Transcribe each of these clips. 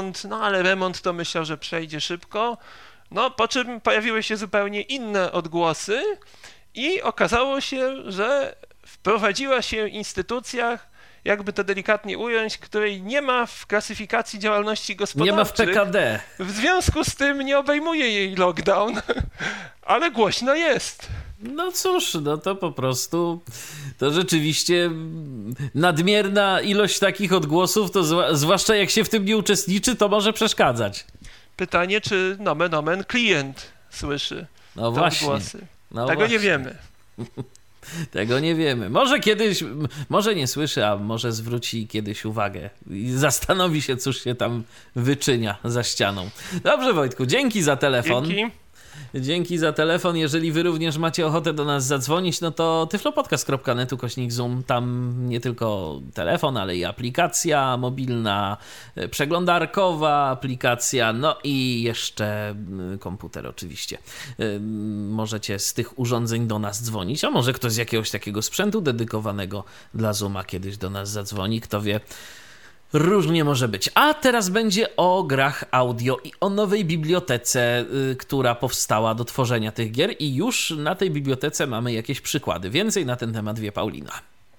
remont, no ale remont to myślał, że przejdzie szybko. No, po czym pojawiły się zupełnie inne odgłosy i okazało się, że wprowadziła się instytucja, jakby to delikatnie ująć, której nie ma w klasyfikacji działalności gospodarczych. Nie ma w PKD. W związku z tym nie obejmuje jej lockdown, ale głośno jest. No cóż, no to po prostu to rzeczywiście nadmierna ilość takich odgłosów, to zwłaszcza jak się w tym nie uczestniczy, to może przeszkadzać. Pytanie, czy nomen omen klient słyszy No te właśnie. odgłosy. No Tego właśnie. nie wiemy. Tego nie wiemy. Może kiedyś, może nie słyszy, a może zwróci kiedyś uwagę i zastanowi się, cóż się tam wyczynia za ścianą. Dobrze, Wojtku, dzięki za telefon. Dzięki. Dzięki za telefon. Jeżeli wy również macie ochotę do nas zadzwonić, no to tyflopodcast.net/zoom. Tam nie tylko telefon, ale i aplikacja mobilna, przeglądarkowa aplikacja, no i jeszcze komputer oczywiście. Możecie z tych urządzeń do nas dzwonić, a może ktoś z jakiegoś takiego sprzętu dedykowanego dla Zooma kiedyś do nas zadzwoni, kto wie. Różnie może być. A teraz będzie o grach audio i o nowej bibliotece, która powstała do tworzenia tych gier i już na tej bibliotece mamy jakieś przykłady. Więcej na ten temat wie Paulina.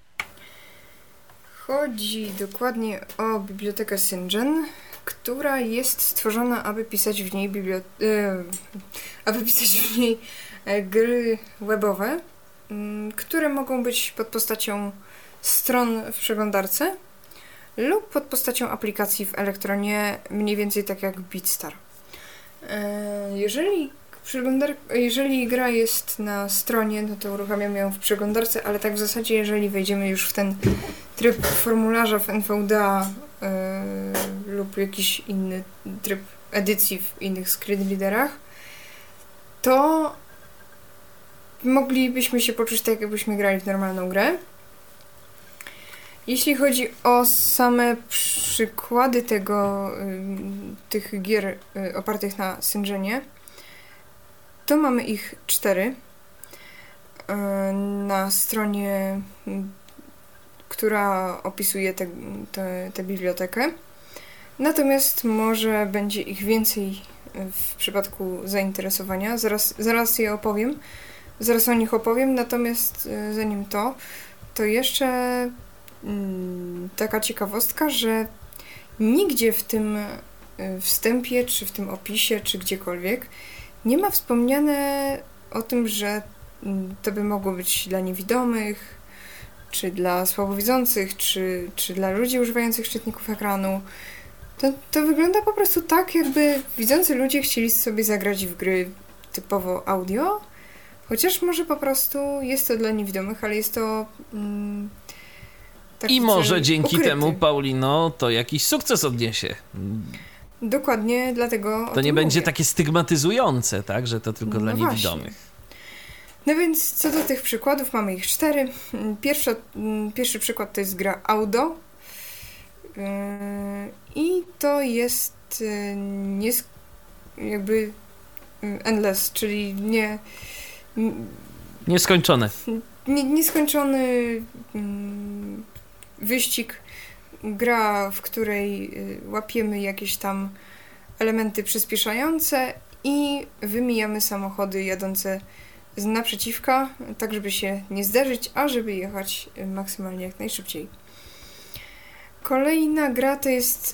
Chodzi dokładnie o bibliotekę Syngen, która jest stworzona, aby pisać w niej gry webowe, które mogą być pod postacią stron w przeglądarce lub pod postacią aplikacji w Elektronie, mniej więcej tak jak BeatStar. Jeżeli gra jest na stronie, no to uruchamiamy ją w przeglądarce, ale tak w zasadzie, jeżeli wejdziemy już w ten tryb formularza w NVDA lub jakiś inny tryb edycji w innych screenreaderach, to moglibyśmy się poczuć tak, jakbyśmy grali w normalną grę. Jeśli chodzi o same przykłady tych gier opartych na Syngenie, to mamy ich 4 na stronie, która opisuje tę bibliotekę. Natomiast może będzie ich więcej w przypadku zainteresowania. Zaraz je opowiem. Zaraz o nich opowiem, natomiast zanim to jeszcze taka ciekawostka, że nigdzie w tym wstępie, czy w tym opisie, czy gdziekolwiek nie ma wspomniane o tym, że to by mogło być dla niewidomych, czy dla słabowidzących, czy dla ludzi używających czytników ekranu. To wygląda po prostu tak, jakby widzący ludzie chcieli sobie zagrać w gry typowo audio, chociaż może po prostu jest to dla niewidomych, ale jest to i może dzięki ukryty. temu, Paulino, to jakiś sukces odniesie. Dokładnie, dlatego to nie będzie mówię. takie stygmatyzujące, tak, że to tylko dla niewidomych. Właśnie. No więc co do tych przykładów, mamy ich 4. Pierwszy przykład to jest gra Audo. I to jest jakby endless, czyli nieskończone. Nieskończony wyścig, gra, w której łapiemy jakieś tam elementy przyspieszające i wymijamy samochody jadące naprzeciwka, tak żeby się nie zderzyć, a żeby jechać maksymalnie jak najszybciej. Kolejna gra to jest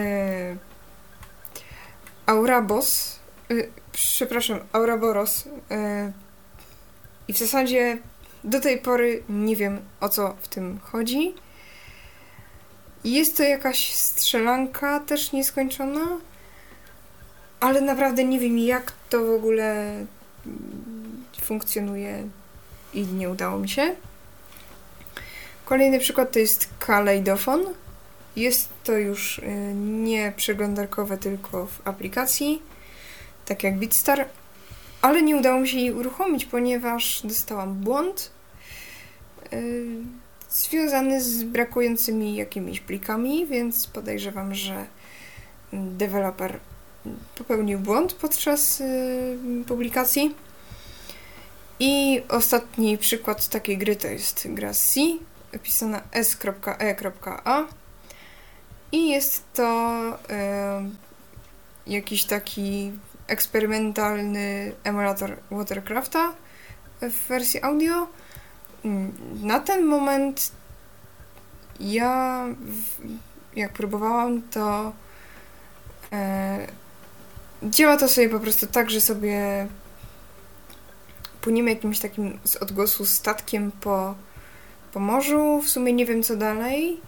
Auraboros. I w zasadzie do tej pory nie wiem, o co w tym chodzi. Jest to jakaś strzelanka też nieskończona, ale naprawdę nie wiem, jak to w ogóle funkcjonuje i nie udało mi się. Kolejny przykład to jest Kaleidofon. Jest to już nie przeglądarkowe, tylko w aplikacji, tak jak BeatStar, ale nie udało mi się jej uruchomić, ponieważ dostałam błąd związany z brakującymi jakimiś plikami, więc podejrzewam, że deweloper popełnił błąd podczas publikacji. I ostatni przykład takiej gry to jest gra C, pisana s.e.a. I jest to jakiś taki eksperymentalny emulator Watercrafta w wersji audio. Na ten moment ja, jak próbowałam, to działa to sobie po prostu tak, że sobie płyniemy jakimś takim z odgłosu statkiem po morzu. W sumie nie wiem, co dalej.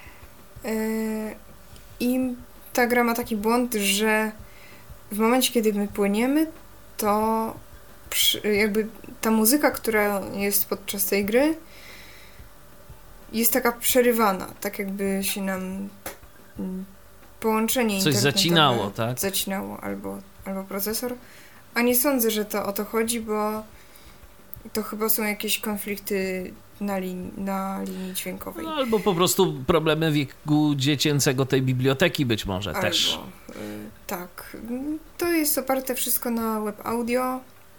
I ta gra ma taki błąd, że w momencie, kiedy my płyniemy, to jakby ta muzyka, która jest podczas tej gry, jest taka przerywana, tak jakby się nam połączenie coś zacinało, tak? Zacinało albo procesor. A nie sądzę, że to o to chodzi, bo to chyba są jakieś konflikty na linii dźwiękowej. No, albo po prostu problemy wieku dziecięcego tej biblioteki być może też. Tak. To jest oparte wszystko na web audio.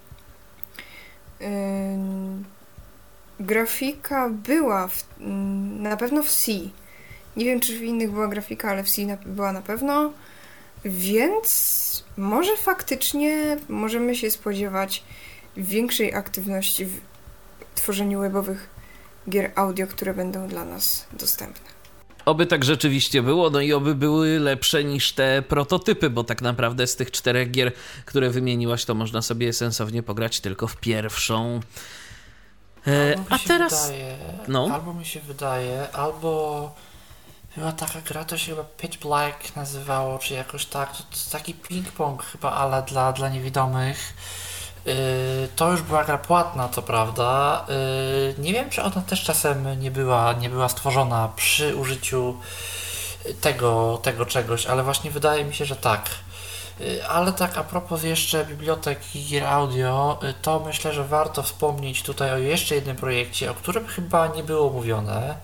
Grafika była na pewno w C. Nie wiem, czy w innych była grafika, ale w C była na pewno. Więc może faktycznie możemy się spodziewać większej aktywności w tworzeniu webowych gier audio, które będą dla nas dostępne. Oby tak rzeczywiście było, no i oby były lepsze niż te prototypy, bo tak naprawdę z tych 4 gier, które wymieniłaś, to można sobie sensownie pograć tylko w pierwszą. A teraz... Albo mi się wydaje, albo była taka gra, to się chyba Pitch Black nazywało, czy jakoś tak, to jest taki ping-pong chyba, ale dla niewidomych. To już była gra płatna, co prawda. Nie wiem, czy ona też czasem nie była stworzona przy użyciu tego czegoś, ale właśnie wydaje mi się, że tak. Ale tak a propos jeszcze bibliotek i gier audio, to myślę, że warto wspomnieć tutaj o jeszcze jednym projekcie, o którym chyba nie było mówione.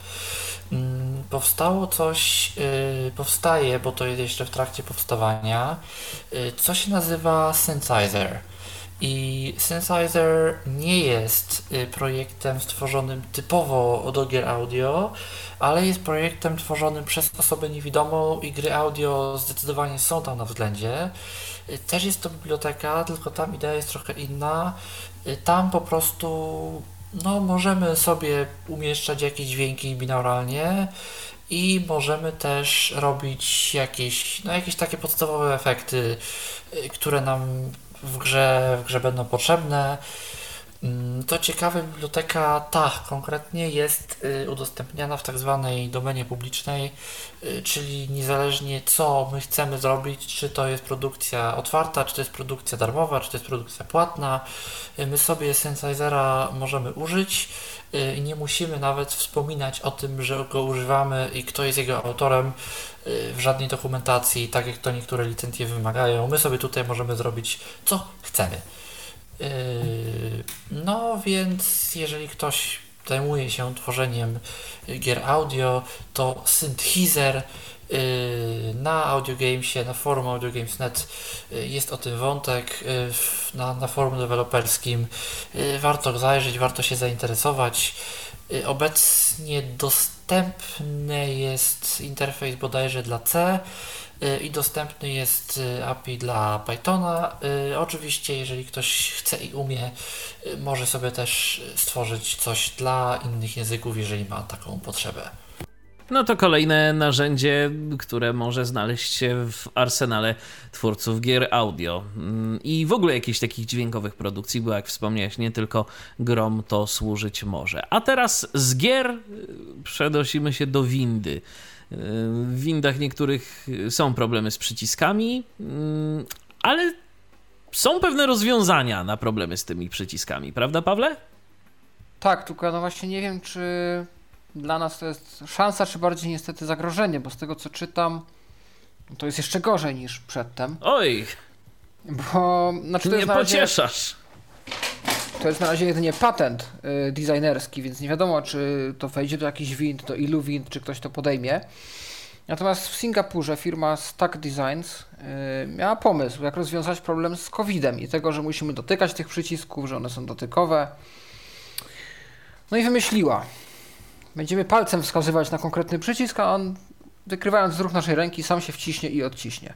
Powstaje, bo to jest jeszcze w trakcie powstawania, co się nazywa Synthesizer. I Synthesizer nie jest projektem stworzonym typowo do gier audio, ale jest projektem tworzonym przez osobę niewidomą i gry audio zdecydowanie są tam na względzie. Też jest to biblioteka, tylko tam idea jest trochę inna. Tam po prostu możemy sobie umieszczać jakieś dźwięki binauralnie i możemy też robić jakieś takie podstawowe efekty, które nam w grze będą potrzebne. To ciekawe, biblioteka konkretnie jest udostępniana w tak zwanej domenie publicznej, czyli niezależnie co my chcemy zrobić, czy to jest produkcja otwarta, czy to jest produkcja darmowa, czy to jest produkcja płatna, my sobie Synthesizera możemy użyć i nie musimy nawet wspominać o tym, że go używamy i kto jest jego autorem w żadnej dokumentacji, tak jak to niektóre licencje wymagają. My sobie tutaj możemy zrobić co chcemy. Więc jeżeli ktoś zajmuje się tworzeniem gier audio, to Synthesizer na AudioGamesie, na forum AudioGames.net jest o tym wątek, na forum deweloperskim. Warto zajrzeć, warto się zainteresować. Obecnie dostępny jest interfejs bodajże dla C i dostępny jest API dla Pythona. Oczywiście, jeżeli ktoś chce i umie, może sobie też stworzyć coś dla innych języków, jeżeli ma taką potrzebę. No to kolejne narzędzie, które może znaleźć się w arsenale twórców gier audio i w ogóle jakichś takich dźwiękowych produkcji, bo jak wspomniałeś, nie tylko grom to służyć może. A teraz z gier przenosimy się do windy. W windach niektórych są problemy z przyciskami, ale są pewne rozwiązania na problemy z tymi przyciskami, prawda, Pawle? Tak, tylko właśnie nie wiem, czy dla nas to jest szansa, czy bardziej niestety zagrożenie, bo z tego co czytam, to jest jeszcze gorzej niż przedtem. Oj, bo to nie pocieszasz. To jest na razie jedynie patent designerski, więc nie wiadomo, czy to wejdzie do jakichś wind, do ilu wind, czy ktoś to podejmie. Natomiast w Singapurze firma Stack Designs miała pomysł, jak rozwiązać problem z COVID-em i tego, że musimy dotykać tych przycisków, że one są dotykowe. No i wymyśliła. Będziemy palcem wskazywać na konkretny przycisk, a on wykrywając z ruch naszej ręki, sam się wciśnie i odciśnie.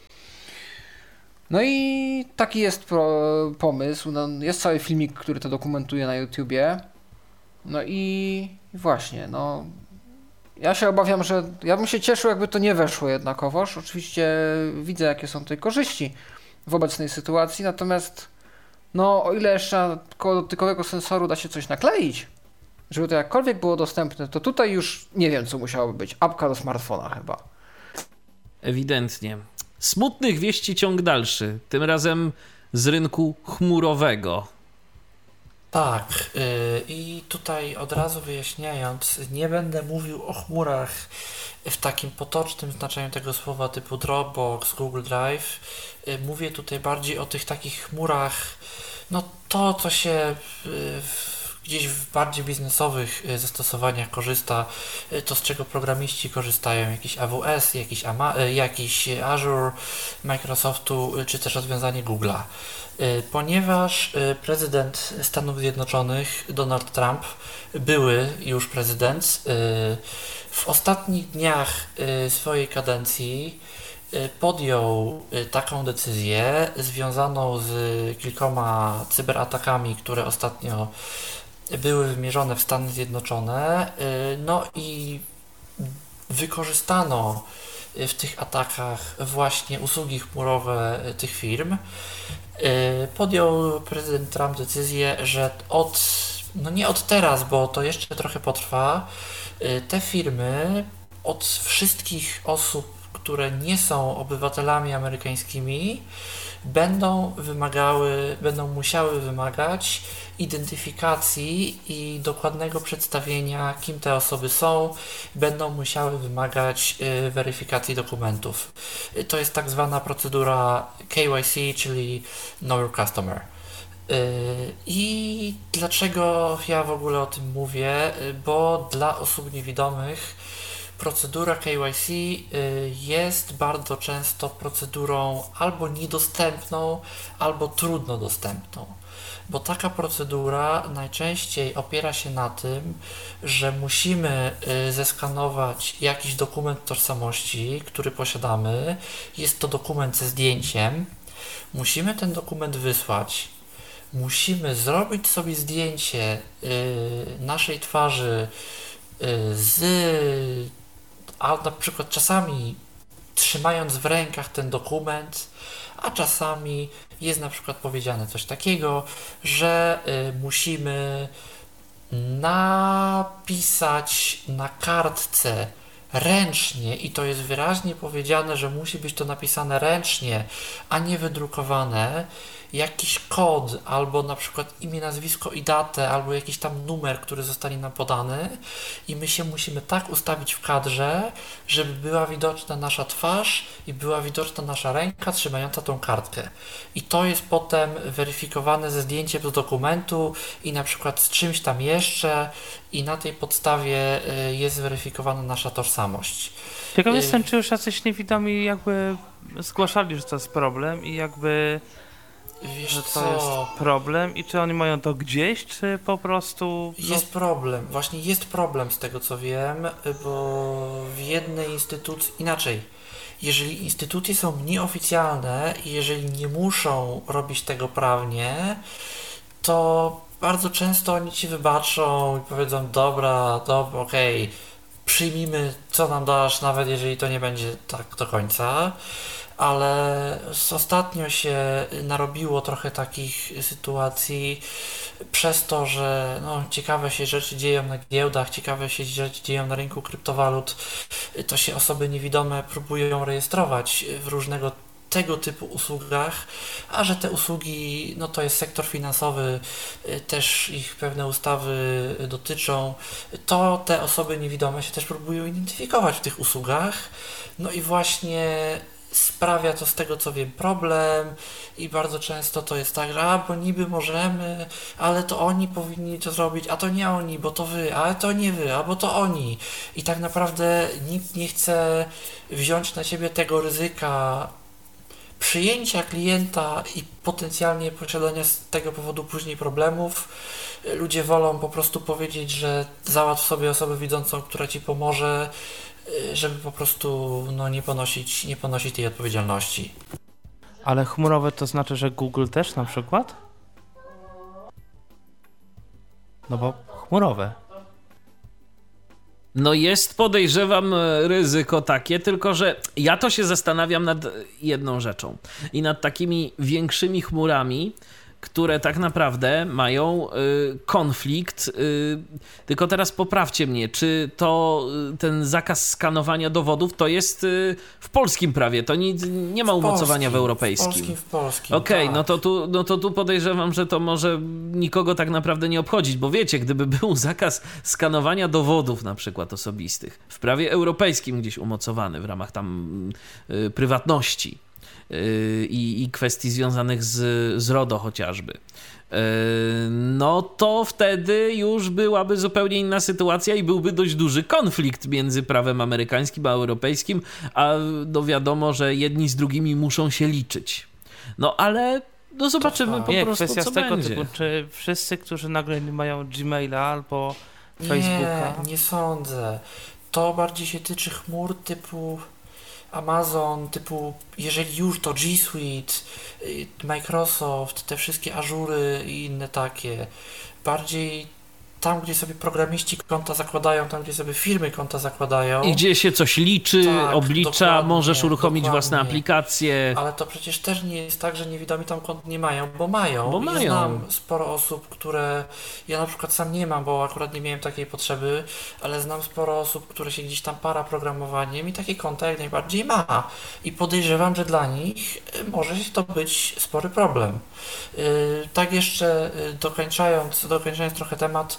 No i taki jest pomysł. No, jest cały filmik, który to dokumentuje na YouTubie. No i właśnie, no ja się obawiam, że ja bym się cieszył, jakby to nie weszło jednakowoż. Oczywiście widzę, jakie są tutaj korzyści w obecnej sytuacji, natomiast no o ile jeszcze na koło dotykowego sensoru da się coś nakleić, żeby to jakkolwiek było dostępne, to tutaj już nie wiem, co musiałoby być. Apka do smartfona chyba. Ewidentnie. Smutnych wieści ciąg dalszy, tym razem z rynku chmurowego. Tak, i tutaj od razu wyjaśniając, nie będę mówił o chmurach w takim potocznym znaczeniu tego słowa typu Dropbox, Google Drive. Mówię tutaj bardziej o tych takich chmurach, no to co się gdzieś w bardziej biznesowych zastosowaniach korzysta, to z czego programiści korzystają, jakiś AWS, jakiś Azure, Microsoftu, czy też rozwiązanie Google'a. Ponieważ prezydent Stanów Zjednoczonych, Donald Trump, były już prezydent, w ostatnich dniach swojej kadencji podjął taką decyzję związaną z kilkoma cyberatakami, które ostatnio były wymierzone w Stany Zjednoczone, no i wykorzystano w tych atakach właśnie usługi chmurowe tych firm. Podjął prezydent Trump decyzję, że nie od teraz, bo to jeszcze trochę potrwa, te firmy od wszystkich osób, które nie są obywatelami amerykańskimi, będą musiały wymagać identyfikacji i dokładnego przedstawienia, kim te osoby są, będą musiały wymagać weryfikacji dokumentów. To jest tak zwana procedura KYC, czyli Know Your Customer. I dlaczego ja w ogóle o tym mówię? Bo dla osób niewidomych procedura KYC jest bardzo często procedurą albo niedostępną, albo trudno dostępną. Bo taka procedura najczęściej opiera się na tym, że musimy zeskanować jakiś dokument tożsamości, który posiadamy. Jest to dokument ze zdjęciem. Musimy ten dokument wysłać. Musimy zrobić sobie zdjęcie naszej twarzy a na przykład czasami trzymając w rękach ten dokument, a czasami jest na przykład powiedziane coś takiego, że musimy napisać na kartce ręcznie i to jest wyraźnie powiedziane, że musi być to napisane ręcznie, a nie wydrukowane, jakiś kod, albo na przykład imię, nazwisko i datę, albo jakiś tam numer, który zostanie nam podany i my się musimy tak ustawić w kadrze, żeby była widoczna nasza twarz i była widoczna nasza ręka trzymająca tą kartkę. I to jest potem weryfikowane ze zdjęciem do dokumentu i na przykład z czymś tam jeszcze i na tej podstawie jest zweryfikowana nasza tożsamość. Ciekaw jestem, czy już jacyś niewidomi jakby zgłaszali, że to jest problem i jakby że to jest problem i czy oni mają to gdzieś, czy po prostu... Jest problem, właśnie jest problem z tego co wiem, bo w jednej instytucji, inaczej, jeżeli instytucje są nieoficjalne i jeżeli nie muszą robić tego prawnie, to bardzo często oni ci wybaczą i powiedzą dobra, okej, przyjmijmy co nam dasz, nawet jeżeli to nie będzie tak do końca. Ale ostatnio się narobiło trochę takich sytuacji przez to, że ciekawe się rzeczy dzieją na giełdach, ciekawe się rzeczy dzieją na rynku kryptowalut, to się osoby niewidome próbują rejestrować w różnego tego typu usługach, a że te usługi, to jest sektor finansowy, też ich pewne ustawy dotyczą, to te osoby niewidome się też próbują identyfikować w tych usługach, i właśnie sprawia to z tego co wiem problem i bardzo często to jest tak, że bo niby możemy, ale to oni powinni to zrobić, a to nie oni, bo to wy, a to nie wy, a bo to oni. I tak naprawdę nikt nie chce wziąć na siebie tego ryzyka przyjęcia klienta i potencjalnie posiadania z tego powodu później problemów, ludzie wolą po prostu powiedzieć, że załatw sobie osobę widzącą, która ci pomoże, żeby po prostu nie ponosić tej odpowiedzialności. Ale chmurowe to znaczy, że Google też na przykład? No bo chmurowe. No jest, podejrzewam, ryzyko takie, tylko że ja to się zastanawiam nad jedną rzeczą i nad takimi większymi chmurami, które tak naprawdę mają konflikt, tylko teraz poprawcie mnie, czy to ten zakaz skanowania dowodów to jest w polskim prawie, to nie ma umocowania w europejskim. W polskim. Okej, tak. no to tu podejrzewam, że to może nikogo tak naprawdę nie obchodzić, bo wiecie, gdyby był zakaz skanowania dowodów na przykład osobistych w prawie europejskim gdzieś umocowany w ramach tam prywatności, i kwestii związanych z RODO chociażby, no to wtedy już byłaby zupełnie inna sytuacja i byłby dość duży konflikt między prawem amerykańskim a europejskim, a no wiadomo, że jedni z drugimi muszą się liczyć. No ale no zobaczymy po prostu, kwestia co z tego będzie. typu, czy wszyscy, którzy nagle nie mają Gmaila albo Facebooka? Nie sądzę. To bardziej się tyczy chmur typu Amazon, typu, jeżeli już, to G Suite, Microsoft, te wszystkie Azury i inne takie. Bardziej tam, gdzie sobie programiści konta zakładają, tam, gdzie sobie firmy konta zakładają. I gdzie się coś liczy, tak, oblicza, możesz uruchomić własne aplikacje. Ale to przecież też nie jest tak, że niewidomi tam kont nie mają, bo mają. Bo I znam sporo osób, które... Ja na przykład sam nie mam, bo akurat nie miałem takiej potrzeby, ale znam sporo osób, które się gdzieś tam para programowaniem i takie konta jak najbardziej ma. I podejrzewam, że dla nich może to być spory problem. Tak jeszcze dokończając trochę temat,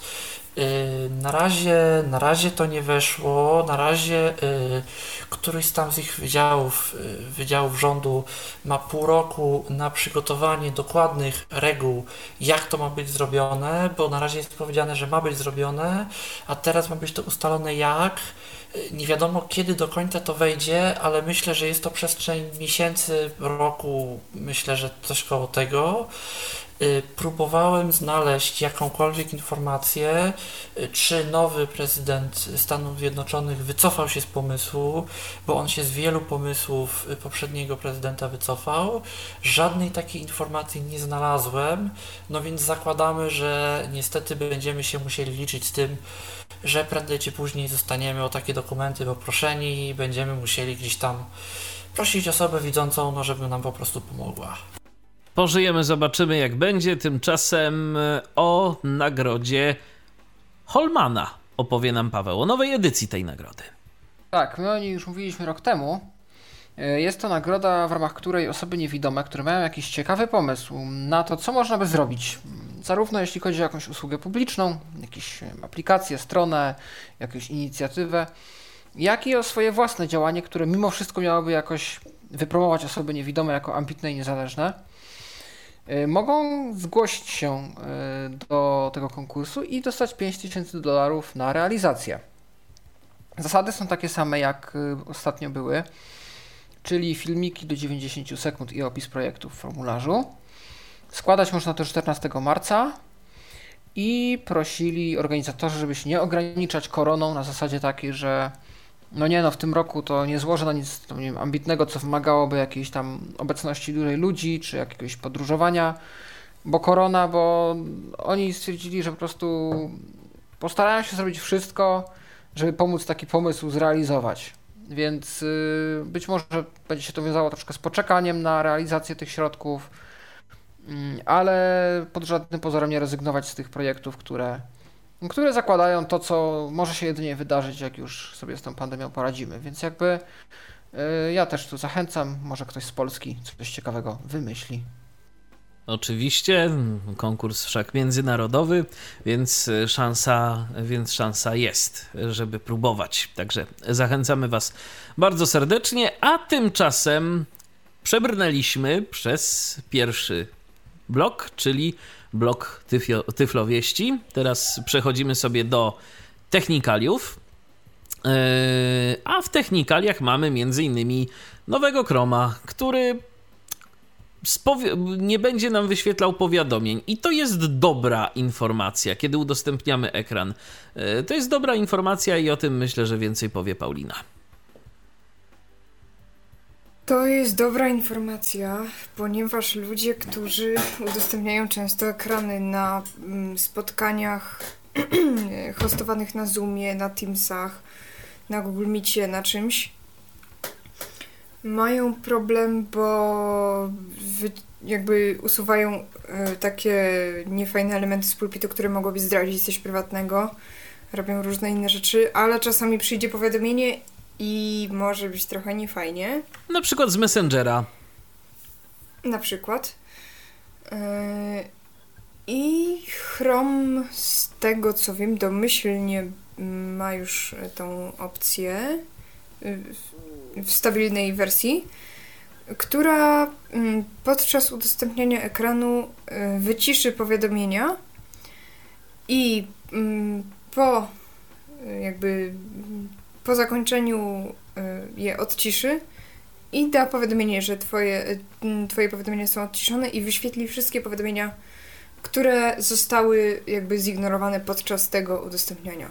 na razie to nie weszło, na razie któryś tam z ich wydziałów rządu ma pół roku na przygotowanie dokładnych reguł, jak to ma być zrobione, bo na razie jest powiedziane, że ma być zrobione, a teraz ma być to ustalone jak. Nie wiadomo, kiedy do końca to wejdzie, ale myślę, że jest to przestrzeń miesięcy, roku, myślę, że coś koło tego. Próbowałem znaleźć jakąkolwiek informację, czy nowy prezydent Stanów Zjednoczonych wycofał się z pomysłu, bo on się z wielu pomysłów poprzedniego prezydenta wycofał. Żadnej takiej informacji nie znalazłem, no więc zakładamy, że niestety będziemy się musieli liczyć z tym, że prędzej czy później zostaniemy o takie dokumenty poproszeni i będziemy musieli gdzieś tam prosić osobę widzącą, no żeby nam po prostu pomogła. Pożyjemy, zobaczymy jak będzie. Tymczasem o nagrodzie Holmana opowie nam Paweł, o nowej edycji tej nagrody. Tak, my o niej już mówiliśmy rok temu. Jest to nagroda, w ramach której osoby niewidome, które mają jakiś ciekawy pomysł na to, co można by zrobić, zarówno jeśli chodzi o jakąś usługę publiczną, jakąś aplikację, stronę, jakąś inicjatywę, jak i o swoje własne działanie, które mimo wszystko miałoby jakoś wypromować osoby niewidome jako ambitne i niezależne, mogą zgłosić się do tego konkursu i dostać $5000 na realizację. Zasady są takie same jak ostatnio były, czyli filmiki do 90 sekund i opis projektu w formularzu. Składać można to 14 marca i prosili organizatorzy, żeby się nie ograniczać koroną na zasadzie takiej, że w tym roku to nie złożę na nic nie wiem, ambitnego, co wymagałoby jakiejś tam obecności dużej ludzi, czy jakiegoś podróżowania, bo oni stwierdzili, że po prostu postarają się zrobić wszystko, żeby pomóc taki pomysł zrealizować. Więc być może będzie się to wiązało troszkę z poczekaniem na realizację tych środków, ale pod żadnym pozorem nie rezygnować z tych projektów, które zakładają to, co może się jedynie wydarzyć, jak już sobie z tą pandemią poradzimy. Więc jakby ja też tu zachęcam, może ktoś z Polski coś ciekawego wymyśli. Oczywiście, konkurs wszak międzynarodowy, więc szansa jest, żeby próbować. Także zachęcamy Was bardzo serdecznie, a tymczasem przebrnęliśmy przez pierwszy blok, czyli blok Tyflowieści. Teraz przechodzimy sobie do technikaliów, a w technikaliach mamy m.in. nowego Chroma, który nie będzie nam wyświetlał powiadomień. I to jest dobra informacja, kiedy udostępniamy ekran. To jest dobra informacja i o tym myślę, że więcej powie Paulina. To jest dobra informacja, ponieważ ludzie, którzy udostępniają często ekrany na spotkaniach hostowanych na Zoomie, na Teamsach, na Google Meetie, na czymś, mają problem, bo jakby usuwają takie niefajne elementy z pulpitu, które mogłyby zdradzić coś prywatnego. Robią różne inne rzeczy, ale czasami przyjdzie powiadomienie i może być trochę niefajnie. Na przykład z Messengera. Na przykład. I Chrome, z tego co wiem, domyślnie ma już tą opcję w stabilnej wersji, która podczas udostępniania ekranu wyciszy powiadomienia i po zakończeniu je odciszy i da powiadomienie, że twoje powiadomienia są odciszone i wyświetli wszystkie powiadomienia, które zostały jakby zignorowane podczas tego udostępniania.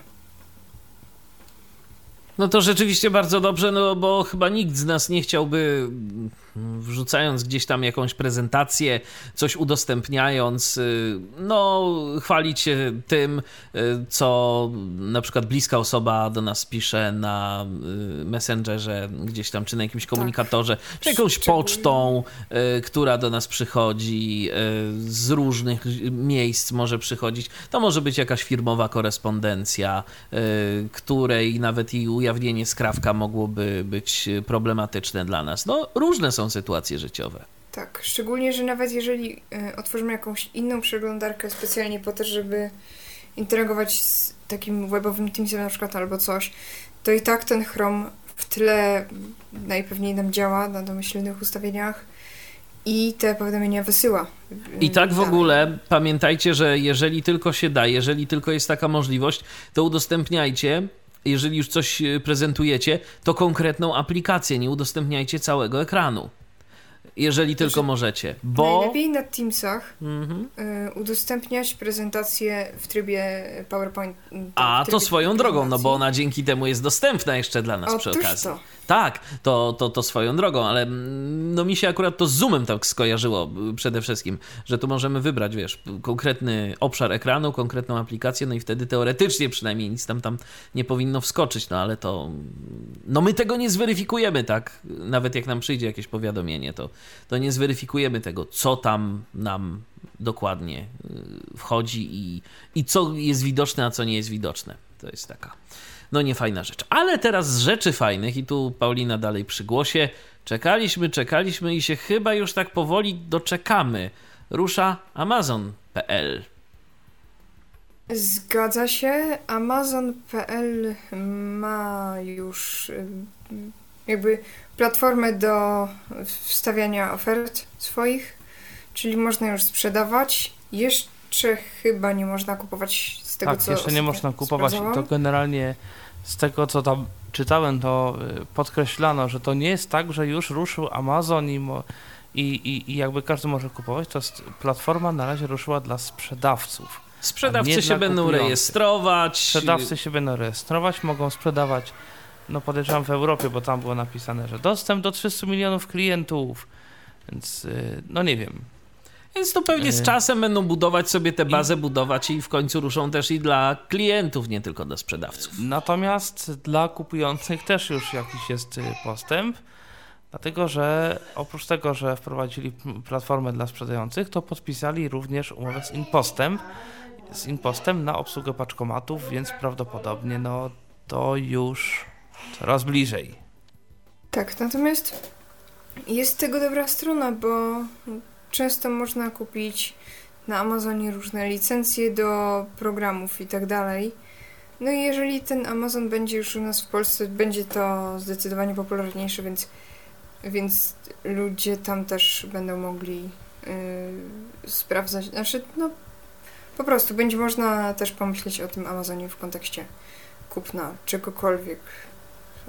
No to rzeczywiście bardzo dobrze, no bo chyba nikt z nas nie chciałby, wrzucając gdzieś tam jakąś prezentację, coś udostępniając, no chwalić się tym, co na przykład bliska osoba do nas pisze na Messengerze gdzieś tam, czy na jakimś komunikatorze, czy jakąś pocztą, która do nas przychodzi, z różnych miejsc może przychodzić. To może być jakaś firmowa korespondencja, której nawet i ujawnienie skrawka mogłoby być problematyczne dla nas. No, różne są sytuacje życiowe. Tak, szczególnie, że nawet jeżeli otworzymy jakąś inną przeglądarkę specjalnie po to, żeby interagować z takim webowym Teamsem na przykład albo coś, to i tak ten Chrome w tle najpewniej nam działa na domyślnych ustawieniach i te powiadomienia wysyła. I tak w ogóle pamiętajcie, że jeżeli tylko się da, jeżeli tylko jest taka możliwość, to udostępniajcie, jeżeli już coś prezentujecie, to konkretną aplikację, nie udostępniajcie całego ekranu. Jeżeli tylko możecie, bo... Najlepiej na Teamsach udostępniać prezentację w trybie PowerPoint. A, to swoją drogą, no bo ona dzięki temu jest dostępna jeszcze dla nas przy okazji. To. Tak, to swoją drogą, ale no mi się akurat to z Zoomem tak skojarzyło przede wszystkim, że tu możemy wybrać, wiesz, konkretny obszar ekranu, konkretną aplikację, no i wtedy teoretycznie przynajmniej nic tam nie powinno wskoczyć, no ale to... No my tego nie zweryfikujemy, tak? Nawet jak nam przyjdzie jakieś powiadomienie, to nie zweryfikujemy tego, co tam nam dokładnie wchodzi i co jest widoczne, a co nie jest widoczne. To jest taka, no niefajna rzecz. Ale teraz z rzeczy fajnych, i tu Paulina dalej przy głosie, czekaliśmy i się chyba już tak powoli doczekamy. Rusza Amazon.pl. Zgadza się. Amazon.pl ma już jakby platformę do wstawiania ofert swoich, czyli można już sprzedawać. Jeszcze chyba nie można kupować z tego, co jeszcze nie można kupować. To generalnie z tego, co tam czytałem, to podkreślano, że to nie jest tak, że już ruszył Amazon i jakby każdy może kupować. To jest platforma na razie ruszyła dla sprzedawców. Sprzedawcy się będą rejestrować. Sprzedawcy się będą rejestrować, mogą sprzedawać, no podejrzewam w Europie, bo tam było napisane, że dostęp do 300 milionów klientów, więc no nie wiem. Więc to pewnie z czasem będą budować sobie tę bazę, budować i w końcu ruszą też i dla klientów, nie tylko dla sprzedawców. Natomiast dla kupujących też już jakiś jest postęp, dlatego że oprócz tego, że wprowadzili platformę dla sprzedających, to podpisali również umowę z InPostem na obsługę paczkomatów, więc prawdopodobnie no to już coraz bliżej. Tak, natomiast jest tego dobra strona, bo często można kupić na Amazonie różne licencje do programów i tak dalej. No i jeżeli ten Amazon będzie już u nas w Polsce, będzie to zdecydowanie popularniejsze, więc ludzie tam też będą mogli sprawdzać. Znaczy, no po prostu będzie można też pomyśleć o tym Amazonie w kontekście kupna czegokolwiek.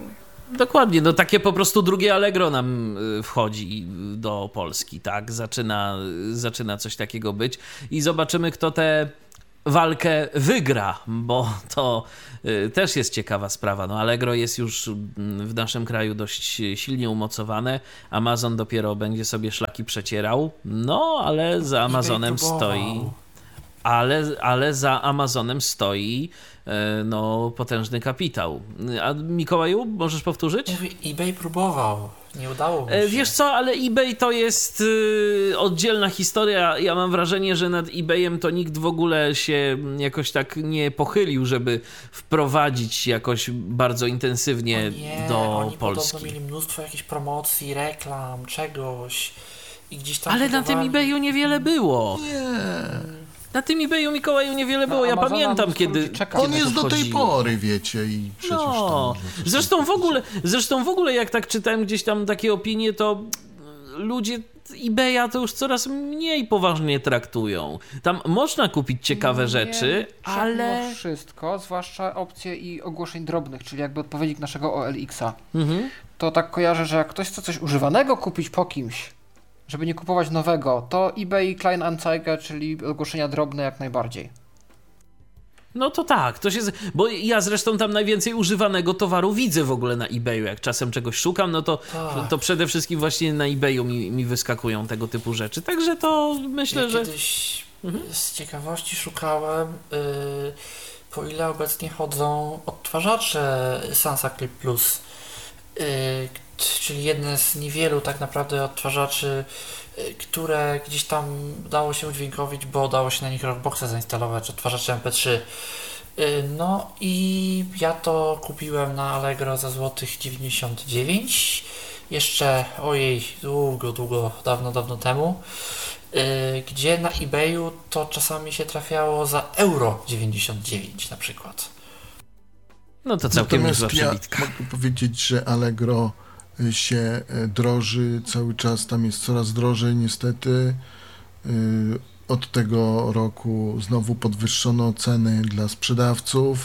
Dokładnie, no takie po prostu drugie Allegro nam wchodzi do Polski, tak? Zaczyna coś takiego być i zobaczymy, kto tę walkę wygra, bo to też jest ciekawa sprawa. No Allegro jest już w naszym kraju dość silnie umocowane, Amazon dopiero będzie sobie szlaki przecierał, no ale za Amazonem stoi... Ale za Amazonem stoi no, potężny kapitał. A Mikołaju, możesz powtórzyć? eBay próbował, nie udało mu się. Wiesz co, ale eBay to jest oddzielna historia. Ja mam wrażenie, że nad eBayem to nikt w ogóle się jakoś tak nie pochylił, żeby wprowadzić jakoś bardzo intensywnie do oni Polski. Podobno mieli mnóstwo jakichś promocji, reklam, czegoś i gdzieś tam ale na tym eBayu niewiele było. Nie. Na tym eBayu, Mikołaju, niewiele było. Ja pamiętam, kiedy On jest to do tej wchodziło. pory, wiecie, i przecież No, zresztą w ogóle, jak tak czytałem gdzieś tam takie opinie, to ludzie eBaya to już coraz mniej poważnie traktują. Tam można kupić ciekawe rzeczy, ale... Mimo wszystko, zwłaszcza opcje i ogłoszeń drobnych, czyli jakby odpowiednik naszego OLX-a, to tak kojarzę, że jak ktoś chce coś używanego kupić po kimś, żeby nie kupować nowego, to eBay Kleinanzeiger, czyli ogłoszenia drobne jak najbardziej. No to tak, to się... Bo ja zresztą tam najwięcej używanego towaru widzę w ogóle na eBayu. Jak czasem czegoś szukam, no to przede wszystkim właśnie na eBayu mi wyskakują tego typu rzeczy. Także to myślę, że... Kiedyś z ciekawości szukałem, po ile obecnie chodzą odtwarzacze Sansa Clip Plus, czyli jedne z niewielu tak naprawdę odtwarzaczy, które gdzieś tam dało się udźwiękowić, bo dało się na nich Rockboxa zainstalować, odtwarzacze MP3. No i ja to kupiłem na Allegro za złotych 99, jeszcze długo, dawno temu, gdzie na eBayu to czasami się trafiało za euro 99 na przykład. No to całkiem niezła przebitka. Ja mogę powiedzieć, że Allegro się droży cały czas, tam jest coraz drożej niestety. Od tego roku znowu podwyższono ceny dla sprzedawców.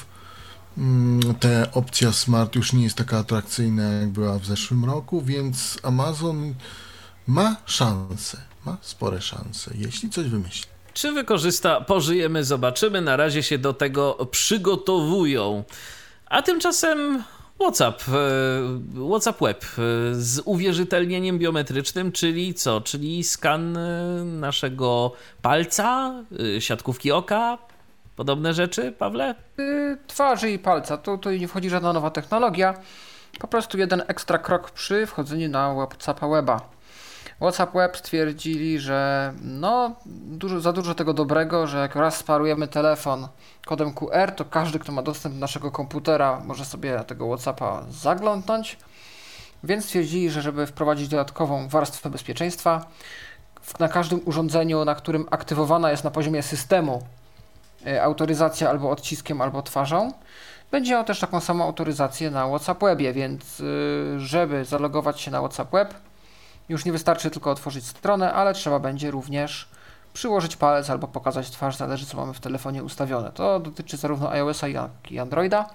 Ta opcja Smart już nie jest taka atrakcyjna, jak była w zeszłym roku, więc Amazon ma szanse, ma spore szanse, jeśli coś wymyśli. Czy wykorzysta? Pożyjemy, zobaczymy. Na razie się do tego przygotowują. A tymczasem WhatsApp Web z uwierzytelnieniem biometrycznym, czyli co? Czyli skan naszego palca, siatkówki oka, podobne rzeczy, Pawle? Twarzy i palca. Tu nie wchodzi żadna nowa technologia. Po prostu jeden ekstra krok przy wchodzeniu na WhatsAppa Weba. WhatsApp Web stwierdzili, że za dużo tego dobrego, że jak raz sparujemy telefon kodem QR, to każdy, kto ma dostęp do naszego komputera, może sobie tego WhatsAppa zaglądnąć. Więc stwierdzili, że żeby wprowadzić dodatkową warstwę bezpieczeństwa, na każdym urządzeniu, na którym aktywowana jest na poziomie systemu autoryzacja albo odciskiem, albo twarzą, będzie miał też taką samą autoryzację na WhatsApp Webie, więc żeby zalogować się na WhatsApp Web, już nie wystarczy tylko otworzyć stronę, ale trzeba będzie również przyłożyć palec albo pokazać twarz, zależy co mamy w telefonie ustawione. To dotyczy zarówno iOS-a, jak i Androida.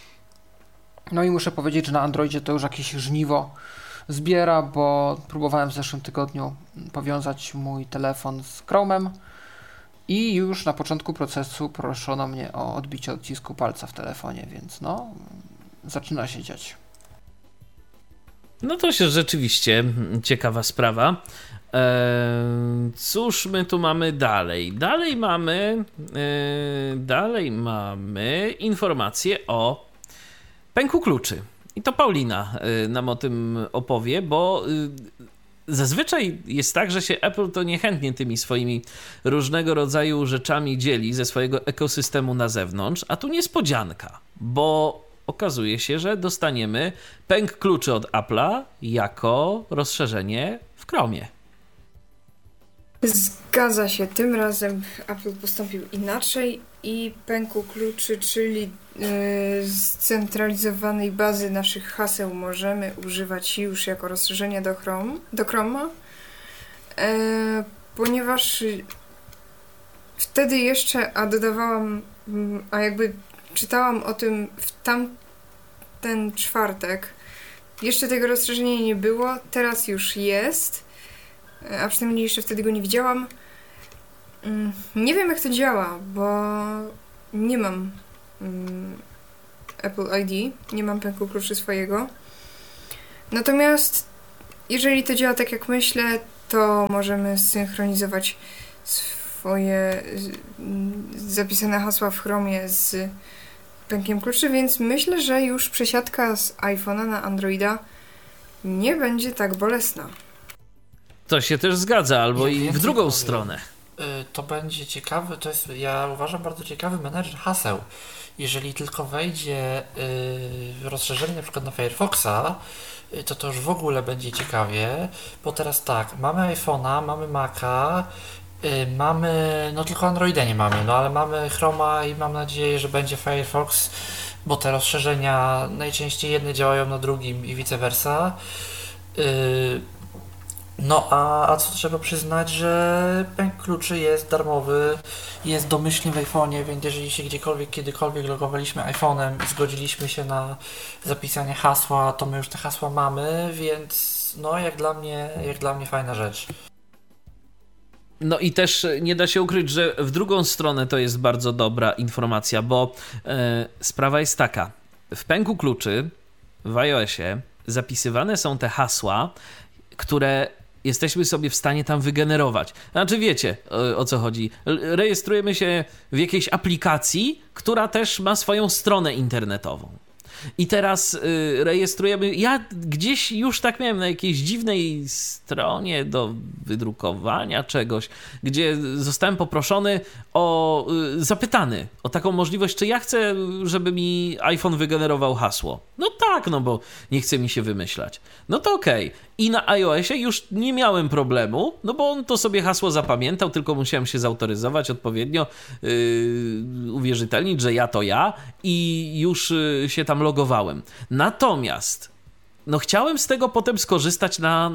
No i muszę powiedzieć, że na Androidzie to już jakieś żniwo zbiera, bo próbowałem w zeszłym tygodniu powiązać mój telefon z Chrome'em i już na początku procesu proszono mnie o odbicie odcisku palca w telefonie, więc zaczyna się dziać. No to się rzeczywiście ciekawa sprawa. Cóż my tu mamy dalej? Dalej mamy informacje o pęku kluczy. I to Paulina nam o tym opowie, bo zazwyczaj jest tak, że się Apple to niechętnie tymi swoimi różnego rodzaju rzeczami dzieli ze swojego ekosystemu na zewnątrz, a tu niespodzianka, bo okazuje się, że dostaniemy pęk kluczy od Apple'a jako rozszerzenie w Chromie. Zgadza się. Tym razem Apple postąpił inaczej i pęku kluczy, czyli scentralizowanej bazy naszych haseł możemy używać już jako rozszerzenia do Chroma, ponieważ wtedy jeszcze, czytałam o tym w tamten czwartek, Jeszcze tego rozszerzenia nie było, teraz już jest, a przynajmniej jeszcze wtedy go nie widziałam. Nie wiem, jak to działa, bo nie mam Apple ID, nie mam pęku kluczy swojego. Natomiast jeżeli to działa tak, jak myślę, to możemy synchronizować swoje zapisane hasła w Chromie z pękiem kluczy, więc myślę, że już przesiadka z iPhone'a na Androida nie będzie tak bolesna. To się też zgadza, albo i w drugą stronę. To będzie ciekawy, ja uważam, bardzo ciekawy menedżer haseł. Jeżeli tylko wejdzie rozszerzenie na przykład na Firefoxa, to już w ogóle będzie ciekawie, bo teraz tak, mamy iPhone'a, mamy Maca, mamy, no tylko Androida nie mamy, no ale mamy Chroma i mam nadzieję, że będzie Firefox, bo te rozszerzenia najczęściej jedne działają na drugim i vice versa. No a co trzeba przyznać, że pęk kluczy jest darmowy, jest domyślny w iPhone'ie, więc jeżeli się kiedykolwiek logowaliśmy iPhone'em i zgodziliśmy się na zapisanie hasła, to my już te hasła mamy, więc no jak dla mnie fajna rzecz. No i też nie da się ukryć, że w drugą stronę to jest bardzo dobra informacja, bo sprawa jest taka. W pęku kluczy w iOSie zapisywane są te hasła, które jesteśmy sobie w stanie tam wygenerować. Znaczy wiecie, o co chodzi. Rejestrujemy się w jakiejś aplikacji, która też ma swoją stronę internetową. I teraz rejestrujemy... Ja gdzieś już tak miałem na jakiejś dziwnej stronie do wydrukowania czegoś, gdzie zostałem poproszony zapytany o taką możliwość, czy ja chcę, żeby mi iPhone wygenerował hasło. No tak, no bo nie chce mi się wymyślać. No to okej. I na iOSie już nie miałem problemu, no bo on to sobie hasło zapamiętał, tylko musiałem się zautoryzować odpowiednio, uwierzytelnić, że ja to ja i już się tam logowałem. Natomiast no chciałem z tego potem skorzystać na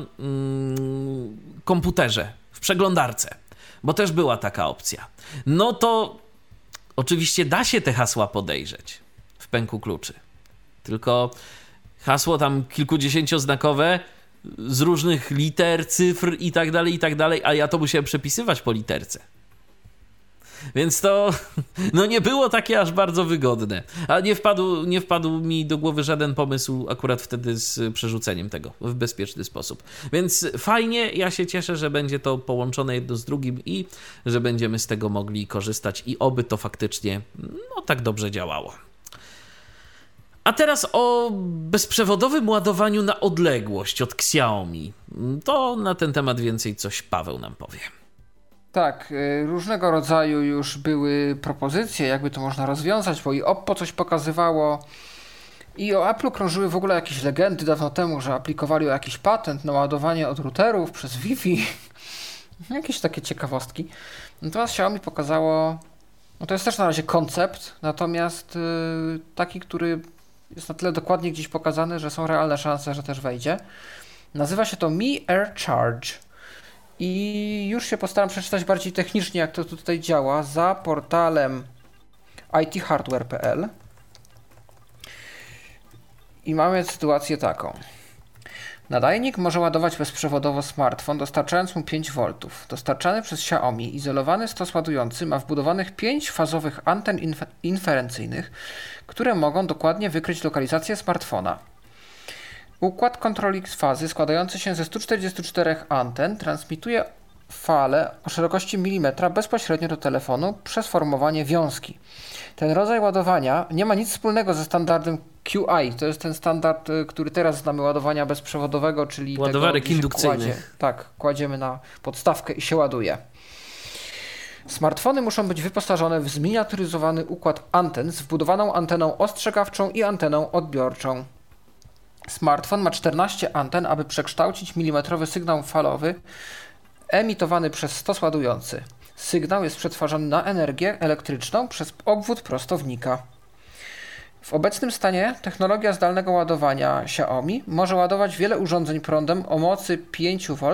komputerze, w przeglądarce, bo też była taka opcja. No to oczywiście da się te hasła podejrzeć w pęku kluczy. Tylko hasło tam kilkudziesięcioznakowe z różnych liter, cyfr i tak dalej, a ja to musiałem przepisywać po literce. Więc to no nie było takie aż bardzo wygodne. A nie wpadł mi do głowy żaden pomysł akurat wtedy z przerzuceniem tego w bezpieczny sposób. Więc fajnie, ja się cieszę, że będzie to połączone jedno z drugim i że będziemy z tego mogli korzystać i oby to faktycznie no tak dobrze działało. A teraz o bezprzewodowym ładowaniu na odległość od Xiaomi. To na ten temat więcej coś Paweł nam powie. Tak, różnego rodzaju już były propozycje, jakby to można rozwiązać, bo i Oppo coś pokazywało i o Apple'u krążyły w ogóle jakieś legendy dawno temu, że aplikowali jakiś patent na ładowanie od routerów przez Wi-Fi. Jakieś takie ciekawostki. Natomiast Xiaomi pokazało, no to jest też na razie koncept, natomiast taki, który jest na tyle dokładnie gdzieś pokazany, że są realne szanse, że też wejdzie. Nazywa się to Mi Air Charge. I już się postaram przeczytać bardziej technicznie, jak to tutaj działa, za portalem ithardware.pl. I mamy sytuację taką. Nadajnik może ładować bezprzewodowo smartfon, dostarczając mu 5V. Dostarczany przez Xiaomi izolowany stos ładujący ma wbudowanych 5 fazowych anten inferencyjnych, które mogą dokładnie wykryć lokalizację smartfona. Układ kontroli fazy składający się ze 144 anten transmituje falę o szerokości milimetra bezpośrednio do telefonu przez formowanie wiązki. Ten rodzaj ładowania nie ma nic wspólnego ze standardem QI. To jest ten standard, który teraz znamy, ładowania bezprzewodowego, czyli ładowarek indukcyjnych. Tak, kładziemy na podstawkę i się ładuje. Smartfony muszą być wyposażone w zminiaturyzowany układ anten z wbudowaną anteną ostrzegawczą i anteną odbiorczą. Smartfon ma 14 anten, aby przekształcić milimetrowy sygnał falowy emitowany przez stos ładujący. Sygnał jest przetwarzany na energię elektryczną przez obwód prostownika. W obecnym stanie technologia zdalnego ładowania Xiaomi może ładować wiele urządzeń prądem o mocy 5V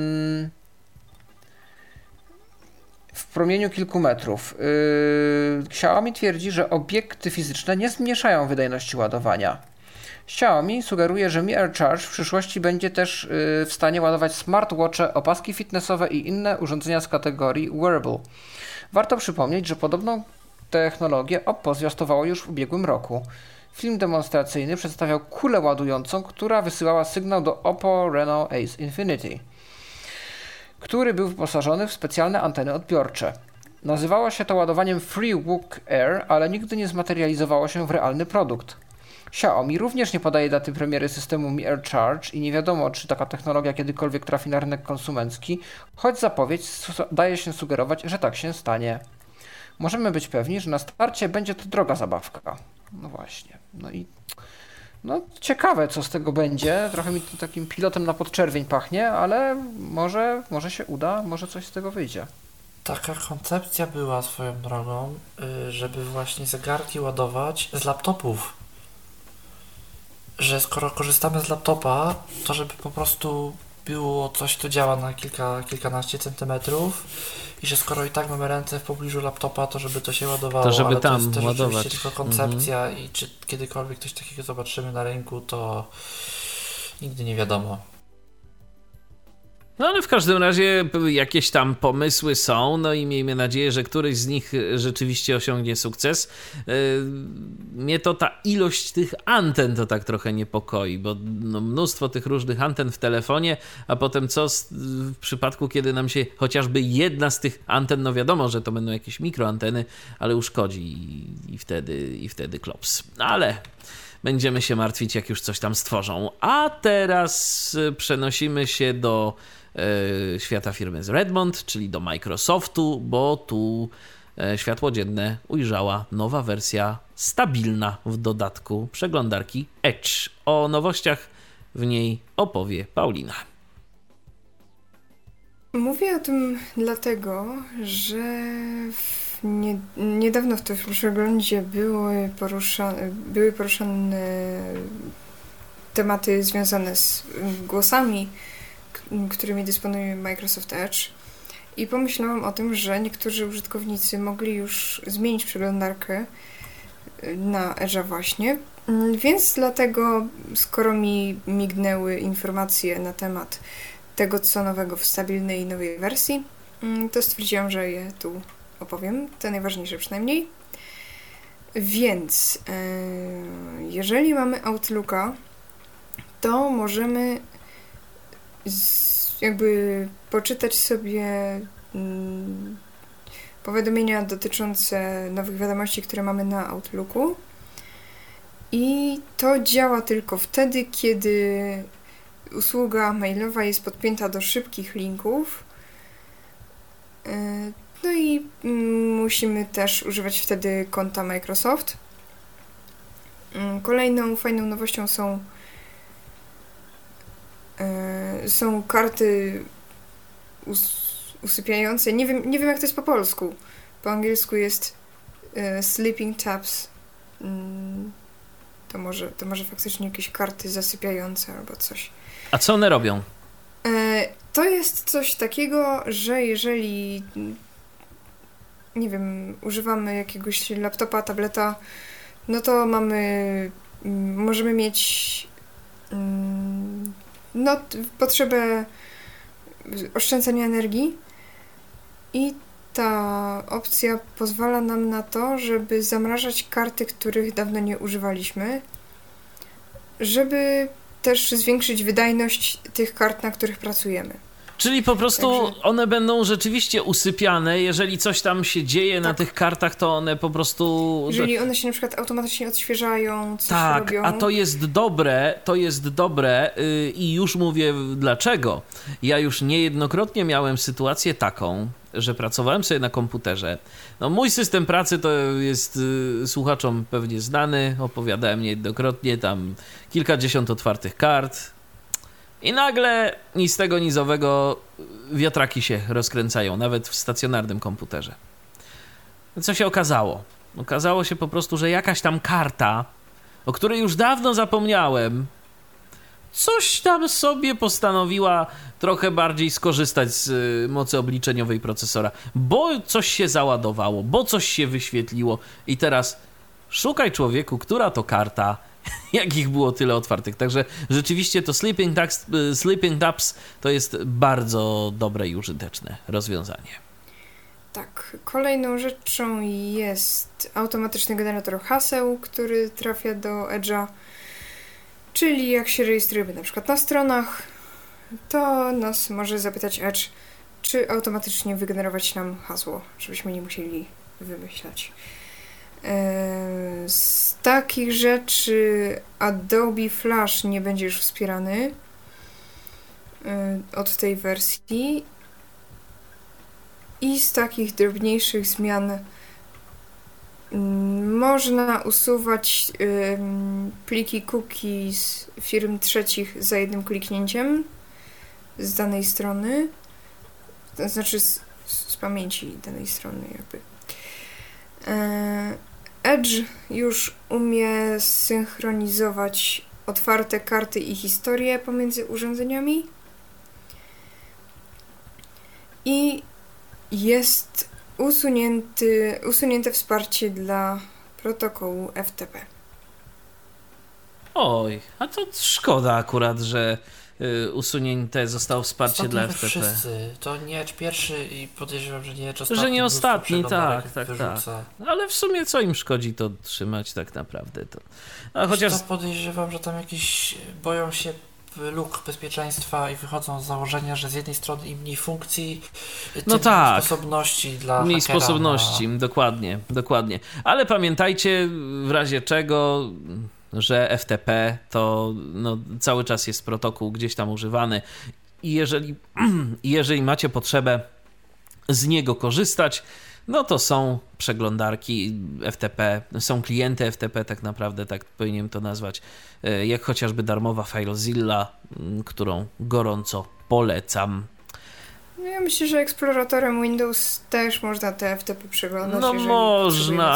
w promieniu kilku metrów. Xiaomi twierdzi, że obiekty fizyczne nie zmniejszają wydajności ładowania. Xiaomi sugeruje, że Mi Air Charge w przyszłości będzie też w stanie ładować smartwatche, opaski fitnessowe i inne urządzenia z kategorii wearable. Warto przypomnieć, że podobną technologię Oppo zwiastowało już w ubiegłym roku. Film demonstracyjny przedstawiał kulę ładującą, która wysyłała sygnał do Oppo Reno Ace Infinity, który był wyposażony w specjalne anteny odbiorcze. Nazywało się to ładowaniem FreeWalk Air, ale nigdy nie zmaterializowało się w realny produkt. Xiaomi również nie podaje daty premiery systemu Mi Air Charge i nie wiadomo, czy taka technologia kiedykolwiek trafi na rynek konsumencki, choć zapowiedź daje się sugerować, że tak się stanie. Możemy być pewni, że na starcie będzie to droga zabawka. No właśnie. No ciekawe, co z tego będzie. Trochę mi to takim pilotem na podczerwień pachnie, ale może się uda, może coś z tego wyjdzie. Taka koncepcja była swoją drogą, żeby właśnie zegarki ładować z laptopów. Że skoro korzystamy z laptopa, to żeby po prostu było coś, co działa na kilkanaście centymetrów i że skoro i tak mamy ręce w pobliżu laptopa, to żeby to się ładowało. To żeby ale tam to jest też ładować. oczywiście tylko koncepcja i czy kiedykolwiek coś takiego zobaczymy na rynku, to nigdy nie wiadomo. No ale w każdym razie jakieś tam pomysły są, no i miejmy nadzieję, że któryś z nich rzeczywiście osiągnie sukces. Mnie to ta ilość tych anten to tak trochę niepokoi, bo no, mnóstwo tych różnych anten w telefonie, a potem co w przypadku, kiedy nam się chociażby jedna z tych anten, no wiadomo, że to będą jakieś mikroanteny, ale uszkodzi i wtedy klops. Ale będziemy się martwić, jak już coś tam stworzą. A teraz przenosimy się do świata firmy z Redmond, czyli do Microsoftu, bo tu światło dzienne ujrzała nowa wersja stabilna w dodatku przeglądarki Edge. O nowościach w niej opowie Paulina. Mówię o tym dlatego, że niedawno w tym przeglądzie były poruszane tematy związane z głosami, którymi dysponuje Microsoft Edge i pomyślałam o tym, że niektórzy użytkownicy mogli już zmienić przeglądarkę na Edge'a właśnie, więc dlatego, skoro mi mignęły informacje na temat tego, co nowego w stabilnej nowej wersji, to stwierdziłam, że je tu opowiem, te najważniejsze przynajmniej. Więc jeżeli mamy Outlooka, to możemy jakby poczytać sobie powiadomienia dotyczące nowych wiadomości, które mamy na Outlooku i to działa tylko wtedy, kiedy usługa mailowa jest podpięta do szybkich linków. No i musimy też używać wtedy konta Microsoft. Kolejną fajną nowością są karty usypiające. Nie wiem jak to jest po polsku. Po angielsku jest sleeping tabs. To może faktycznie jakieś karty zasypiające albo coś. A co one robią? To jest coś takiego, że jeżeli używamy jakiegoś laptopa, tableta, no to możemy mieć potrzebę oszczędzania energii i ta opcja pozwala nam na to, żeby zamrażać karty, których dawno nie używaliśmy, żeby też zwiększyć wydajność tych kart, na których pracujemy. Czyli po prostu Także one będą rzeczywiście usypiane, jeżeli coś tam się dzieje na tych kartach, to one po prostu... Jeżeli one się na przykład automatycznie odświeżają, coś robią. A to jest dobre i już mówię dlaczego. Ja już niejednokrotnie miałem sytuację taką, że pracowałem sobie na komputerze. No, mój system pracy to jest słuchaczom pewnie znany, opowiadałem niejednokrotnie, tam kilkadziesiąt otwartych kart. I nagle ni z tego, ni z owego wiatraki się rozkręcają, nawet w stacjonarnym komputerze. Co się okazało? Okazało się po prostu, że jakaś tam karta, o której już dawno zapomniałem, coś tam sobie postanowiła trochę bardziej skorzystać z mocy obliczeniowej procesora, bo coś się załadowało, bo coś się wyświetliło i teraz szukaj człowieku, która to karta jak ich było tyle otwartych. Także rzeczywiście to Sleeping Tabs to jest bardzo dobre i użyteczne rozwiązanie. Tak, kolejną rzeczą jest automatyczny generator haseł, który trafia do Edge'a, czyli jak się rejestrujemy na przykład na stronach, to nas może zapytać Edge, czy automatycznie wygenerować nam hasło, żebyśmy nie musieli wymyślać. Z takich rzeczy Adobe Flash nie będzie już wspierany od tej wersji. I z takich drobniejszych zmian można usuwać pliki cookies firm trzecich za jednym kliknięciem z danej strony, to znaczy z pamięci danej strony jakby. Edge już umie synchronizować otwarte karty i historie pomiędzy urządzeniami i jest usunięte wsparcie dla protokołu FTP. Oj, a to szkoda akurat, że usunięte zostało wsparcie dla FTP. Wszyscy. To nie Edge pierwszy i podejrzewam, że nie Edge ostatni. Że nie ostatni, tak. Ale w sumie co im szkodzi to trzymać tak naprawdę? Chociaż to podejrzewam, że tam jakieś boją się luk bezpieczeństwa i wychodzą z założenia, że z jednej strony im mniej funkcji, tym sposobności dla mniej hakera. Sposobności, dokładnie. Ale pamiętajcie w razie czego, że FTP to cały czas jest protokół gdzieś tam używany i jeżeli macie potrzebę z niego korzystać, no to są przeglądarki FTP, są klienty FTP, tak naprawdę, tak powinienem to nazwać, jak chociażby darmowa FileZilla, którą gorąco polecam. Ja myślę, że eksploratorem Windows też można te FTP przeglądać. No można,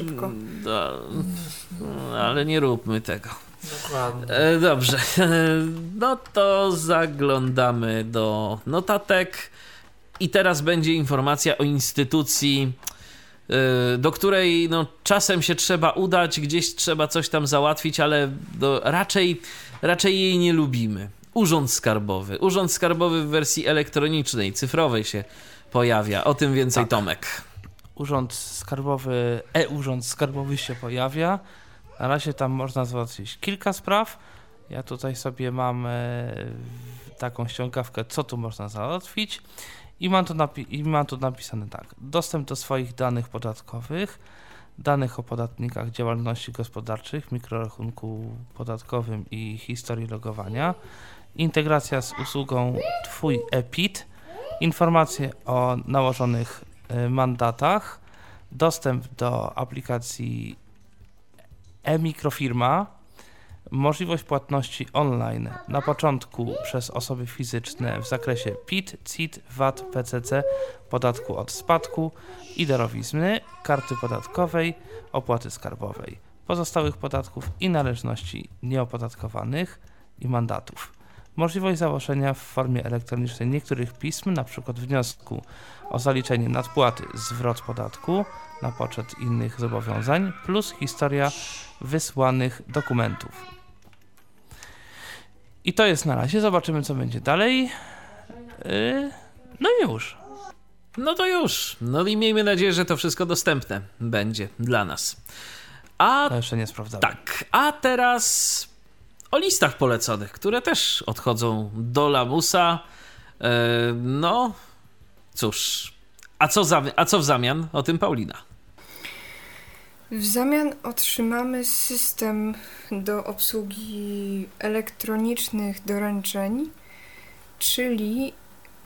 ale nie róbmy tego. Dokładnie. Dobrze, no to zaglądamy do notatek. I teraz będzie informacja o instytucji, do której czasem się trzeba udać, gdzieś trzeba coś tam załatwić, ale raczej jej nie lubimy. Urząd Skarbowy. Urząd Skarbowy w wersji elektronicznej, cyfrowej się pojawia. O tym więcej Tomek. Urząd Skarbowy się pojawia. Na razie tam można załatwić kilka spraw. Ja tutaj sobie mam taką ściągawkę, co tu można załatwić. I mam tu napisane tak. Dostęp do swoich danych podatkowych, danych o podatnikach działalności gospodarczych, mikrorachunku podatkowym i historii logowania, integracja z usługą Twój ePIT, informacje o nałożonych mandatach, dostęp do aplikacji e-mikrofirma, możliwość płatności online na początku przez osoby fizyczne w zakresie PIT, CIT, VAT, PCC, podatku od spadku i darowizny, karty podatkowej, opłaty skarbowej, pozostałych podatków i należności nieopodatkowanych i mandatów. Możliwość założenia w formie elektronicznej niektórych pism, np. wniosku o zaliczenie nadpłaty, zwrot podatku na poczet innych zobowiązań, plus historia wysłanych dokumentów. I to jest na razie. Zobaczymy, co będzie dalej. No już. No to już. No i miejmy nadzieję, że to wszystko dostępne będzie dla nas. To jeszcze nie sprawdzałem. Tak, a teraz o listach poleconych, które też odchodzą do lamusa. No, cóż. A co w zamian? O tym Paulina. W zamian otrzymamy system do obsługi elektronicznych doręczeń, czyli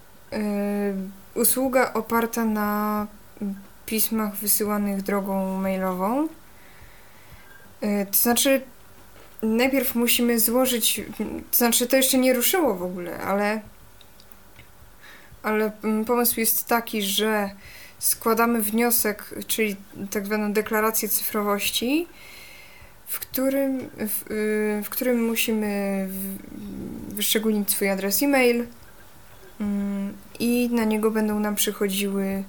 usługa oparta na pismach wysyłanych drogą mailową. To znaczy, najpierw musimy złożyć, to znaczy to jeszcze nie ruszyło w ogóle, ale pomysł jest taki, że składamy wniosek, czyli tak zwaną deklarację cyfrowości, w którym musimy wyszczególnić swój adres e-mail i na niego będą nam przychodziły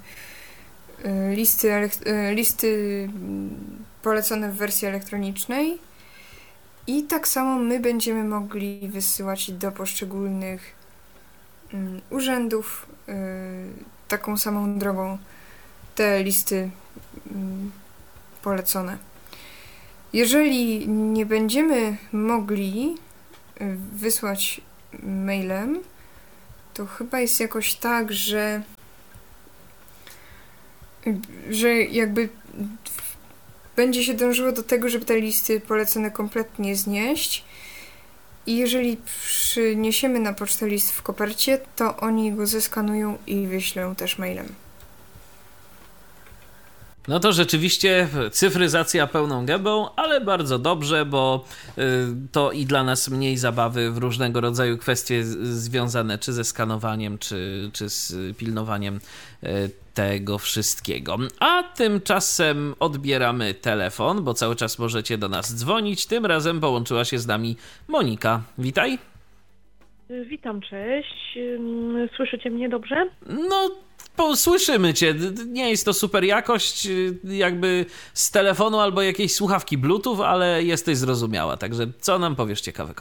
listy polecone w wersji elektronicznej I tak samo my będziemy mogli wysyłać do poszczególnych urzędów taką samą drogą te listy polecone. Jeżeli nie będziemy mogli wysłać mailem, to chyba jest jakoś tak, że jakby będzie się dążyło do tego, żeby te listy polecone kompletnie znieść. I jeżeli przyniesiemy na pocztę list w kopercie, to oni go zeskanują i wyślą też mailem. No to rzeczywiście cyfryzacja pełną gębą, ale bardzo dobrze, bo to i dla nas mniej zabawy w różnego rodzaju kwestie związane czy ze skanowaniem, czy z pilnowaniem tego wszystkiego. A tymczasem odbieramy telefon, bo cały czas możecie do nas dzwonić. Tym razem połączyła się z nami Monika. Witaj. Witam, cześć. Słyszycie mnie dobrze? No, słyszymy cię. Nie jest to super jakość jakby z telefonu albo jakiejś słuchawki Bluetooth, ale jesteś zrozumiała. Także co nam powiesz ciekawego?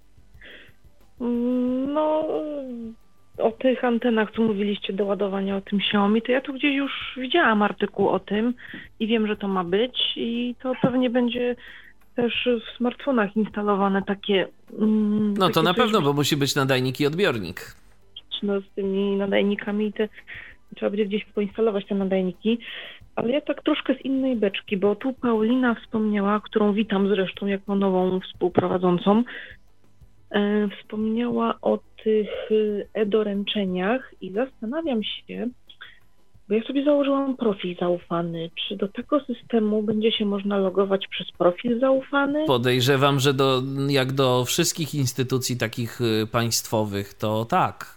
No, o tych antenach, co mówiliście do ładowania, o tym Xiaomi, to ja tu gdzieś już widziałam artykuł o tym i wiem, że to ma być i to pewnie będzie też w smartfonach instalowane takie... No to na pewno, bo musi być nadajnik i odbiornik. No z tymi nadajnikami trzeba będzie gdzieś poinstalować te nadajniki, ale ja tak troszkę z innej beczki, bo tu Paulina wspomniała, którą witam zresztą jako nową współprowadzącą, wspomniała o tych e-doręczeniach i zastanawiam się, bo ja sobie założyłam profil zaufany. Czy do tego systemu będzie się można logować przez profil zaufany? Podejrzewam, że jak do wszystkich instytucji takich państwowych, to tak.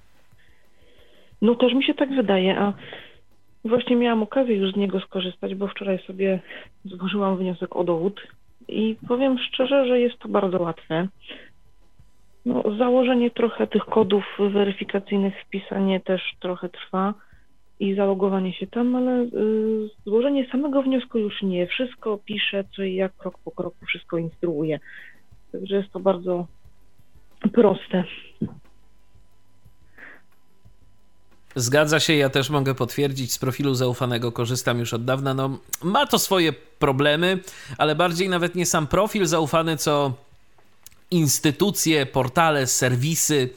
No też mi się tak wydaje, a właśnie miałam okazję już z niego skorzystać, bo wczoraj sobie złożyłam wniosek o dowód i powiem szczerze, że jest to bardzo łatwe. No, założenie trochę tych kodów weryfikacyjnych, wpisanie też trochę trwa i zalogowanie się tam, ale złożenie samego wniosku już nie. Wszystko pisze, co i jak, krok po kroku, wszystko instruuje. Także jest to bardzo proste. Zgadza się, ja też mogę potwierdzić, z profilu zaufanego korzystam już od dawna. No, ma to swoje problemy, ale bardziej nawet nie sam profil zaufany, co instytucje, portale, serwisy,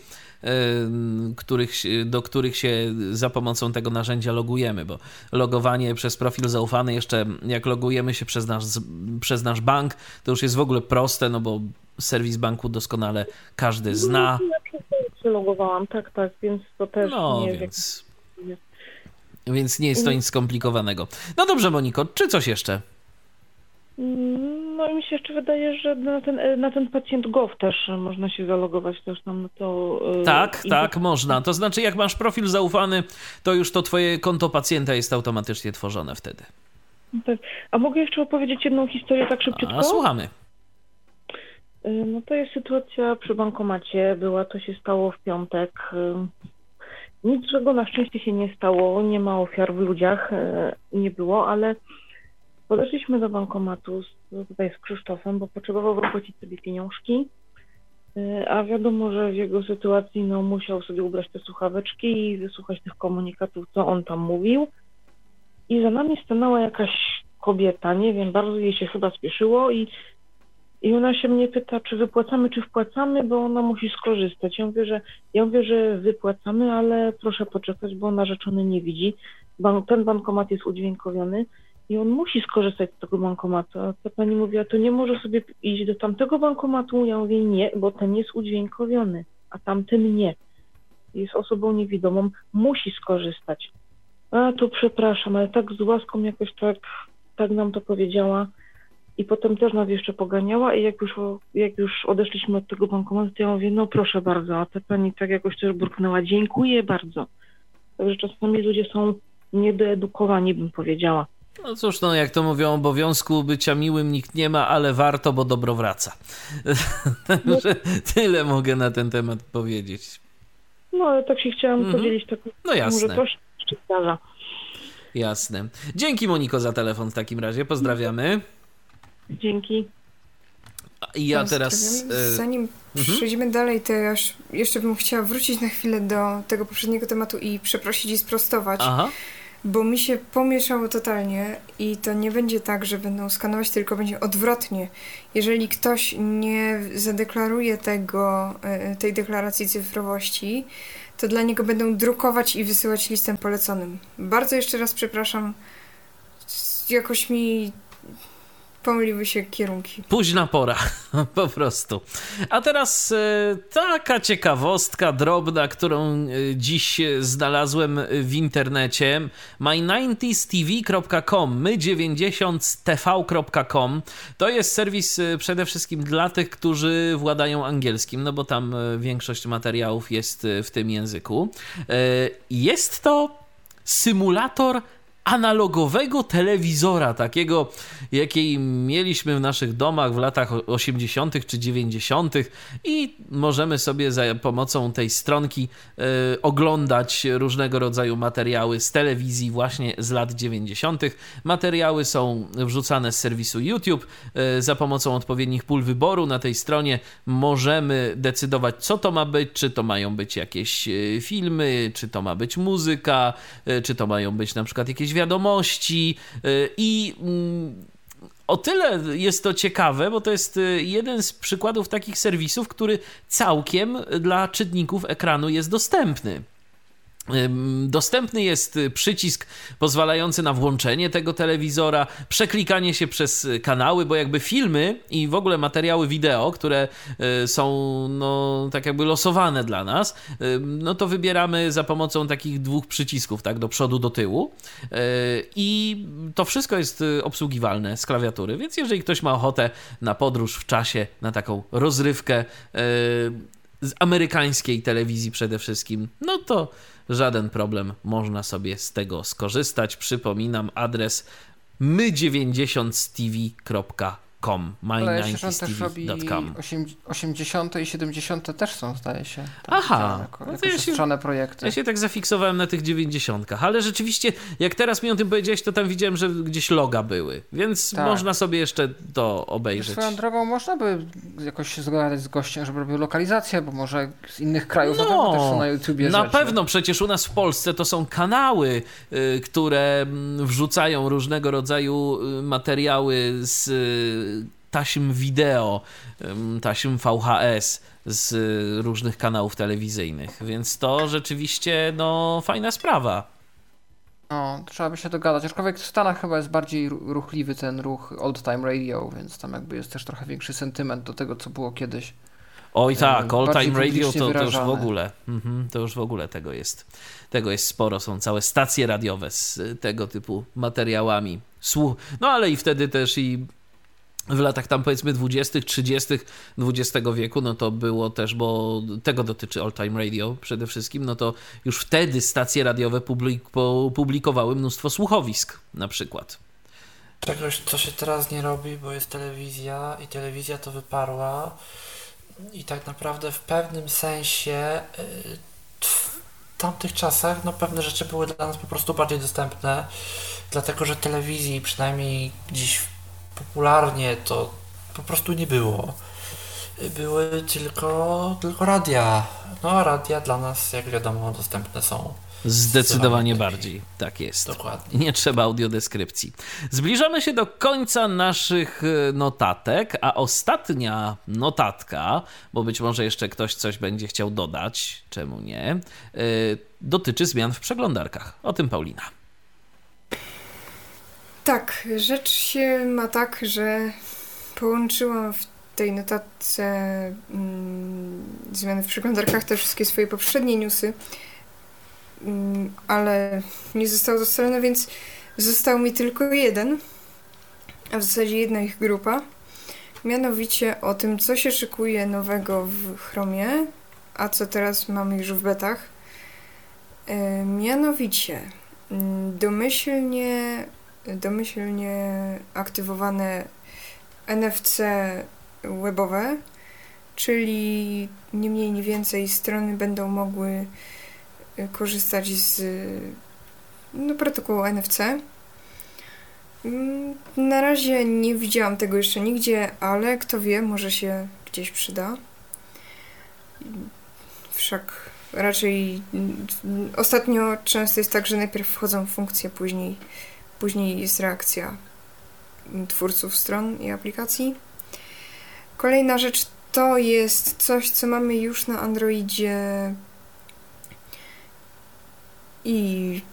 do których się za pomocą tego narzędzia logujemy, bo logowanie przez profil zaufany, jeszcze jak logujemy się przez nasz bank, to już jest w ogóle proste, no bo serwis banku doskonale każdy zna. Ja się logowałam, tak, więc to też nie więc nie jest to nic skomplikowanego. No dobrze, Moniko, czy coś jeszcze? No i mi się jeszcze wydaje, że na ten pacjent Gov też można się zalogować też tam na to. Tak, można. To znaczy, jak masz profil zaufany, to już to twoje konto pacjenta jest automatycznie tworzone wtedy. Tak. A mogę jeszcze opowiedzieć jedną historię tak szybciutko? A słuchamy. No to jest sytuacja przy bankomacie. To się stało w piątek. Nic złego na szczęście się nie stało. Nie ma ofiar w ludziach. Nie było, ale podeszliśmy do bankomatu tutaj z Krzysztofem, bo potrzebował wypłacić sobie pieniążki, a wiadomo, że w jego sytuacji musiał sobie ubrać te słuchaweczki i wysłuchać tych komunikatów, co on tam mówił. I za nami stanęła jakaś kobieta, nie wiem, bardzo jej się chyba spieszyło i ona się mnie pyta, czy wypłacamy, czy wpłacamy, bo ona musi skorzystać. Ja mówię, że wypłacamy, ale proszę poczekać, bo narzeczony nie widzi. Ten bankomat jest udźwiękowiony. I on musi skorzystać z tego bankomatu. A ta pani mówiła, to nie może sobie iść do tamtego bankomatu. Ja mówię, nie, bo ten jest udźwiękowiony, a tamten nie. Jest osobą niewidomą, musi skorzystać. A to przepraszam, ale tak z łaską jakoś tak nam to powiedziała. I potem też nas jeszcze poganiała i jak już odeszliśmy od tego bankomatu, to ja mówię, no proszę bardzo, a ta pani tak jakoś też burknęła, dziękuję bardzo. Także czasami ludzie są niedoedukowani, bym powiedziała. No cóż, jak to mówią, obowiązku bycia miłym nikt nie ma, ale warto, bo dobro wraca. Także tyle mogę na ten temat powiedzieć. No, ale tak się chciałam podzielić. No jasne. Może to się jeszcze zdarza. Jasne. Dzięki, Moniko, za telefon w takim razie. Pozdrawiamy. Dzięki. Ja teraz... Zanim przejdziemy dalej, to ja jeszcze bym chciała wrócić na chwilę do tego poprzedniego tematu i przeprosić i sprostować. Aha. Bo mi się pomieszało totalnie i to nie będzie tak, że będą skanować, tylko będzie odwrotnie. Jeżeli ktoś nie zadeklaruje tej deklaracji cyfrowości, to dla niego będą drukować i wysyłać listem poleconym. Bardzo jeszcze raz przepraszam, jakoś mi pomyliły się kierunki. Późna pora, po prostu. A teraz taka ciekawostka drobna, którą dziś znalazłem w internecie. my90stv.com, my90tv.com. To jest serwis przede wszystkim dla tych, którzy władają angielskim, no bo tam większość materiałów jest w tym języku. Jest to symulator analogowego telewizora, takiego, jakiej mieliśmy w naszych domach w latach 80. czy 90. i możemy sobie za pomocą tej stronki oglądać różnego rodzaju materiały z telewizji właśnie z lat 90. Materiały są wrzucane z serwisu YouTube. Za pomocą odpowiednich pól wyboru na tej stronie możemy decydować, co to ma być, czy to mają być jakieś filmy, czy to ma być muzyka, czy to mają być na przykład jakieś wiadomości i o tyle jest to ciekawe, bo to jest jeden z przykładów takich serwisów, który całkiem dla czytników ekranu jest dostępny. Dostępny jest przycisk pozwalający na włączenie tego telewizora, przeklikanie się przez kanały, bo jakby filmy i w ogóle materiały wideo, które są no tak jakby losowane dla nas, no to wybieramy za pomocą takich dwóch przycisków, tak, do przodu, do tyłu i to wszystko jest obsługiwalne z klawiatury, więc jeżeli ktoś ma ochotę na podróż w czasie, na taką rozrywkę z amerykańskiej telewizji przede wszystkim, no to żaden problem, można sobie z tego skorzystać. Przypominam adres my90stv.com, my90stv.com. 80. i 70. też są, zdaje się. Aha, jako siostrzane projekty. Ja się tak zafiksowałem na tych 90, ale rzeczywiście, jak teraz mi o tym powiedziałeś, to tam widziałem, że gdzieś loga były, więc można sobie jeszcze to obejrzeć. Swoją drogą można by jakoś się zgadać z gościem, żeby robił lokalizację, bo może z innych krajów na pewno też są na YouTubie na rzeczy. pewno, przecież u nas w Polsce to są kanały, które wrzucają różnego rodzaju materiały z taśm wideo, taśm VHS z różnych kanałów telewizyjnych, więc to rzeczywiście no fajna sprawa. No, trzeba by się dogadać, aczkolwiek w Stanach chyba jest bardziej ruchliwy ten ruch Old Time Radio, więc tam jakby jest też trochę większy sentyment do tego, co było kiedyś. Oj tak, Old Time Radio to już w ogóle, to już w ogóle tego jest sporo, są całe stacje radiowe z tego typu materiałami. No ale i wtedy też i w latach tam powiedzmy 20., 30. XX wieku, no to było też, bo tego dotyczy All Time Radio przede wszystkim, no to już wtedy stacje radiowe publikowały mnóstwo słuchowisk na przykład. Czegoś, co się teraz nie robi, bo jest telewizja i telewizja to wyparła i tak naprawdę w pewnym sensie w tamtych czasach no pewne rzeczy były dla nas po prostu bardziej dostępne, dlatego że telewizji przynajmniej dziś popularnie to po prostu nie było. Były tylko radia. No a radia dla nas, jak wiadomo, dostępne są. Zdecydowanie bardziej, tak jest. Dokładnie. Nie trzeba audiodeskrypcji. Zbliżamy się do końca naszych notatek, a ostatnia notatka, bo być może jeszcze ktoś coś będzie chciał dodać, czemu nie, dotyczy zmian w przeglądarkach. O tym Paulina. Tak, rzecz się ma tak, że połączyłam w tej notatce zmiany w przeglądarkach te wszystkie swoje poprzednie newsy, ale nie zostało to scalone, więc został mi tylko jeden, a w zasadzie jedna ich grupa, mianowicie o tym, co się szykuje nowego w Chromie, a co teraz mamy już w betach. Mianowicie domyślnie aktywowane NFC webowe, czyli nie mniej, nie więcej strony będą mogły korzystać z protokołu NFC. Na razie nie widziałam tego jeszcze nigdzie, ale kto wie, może się gdzieś przyda. Wszak raczej ostatnio często jest tak, że najpierw wchodzą funkcje, później jest reakcja twórców stron i aplikacji. Kolejna rzecz to jest coś, co mamy już na Androidzie i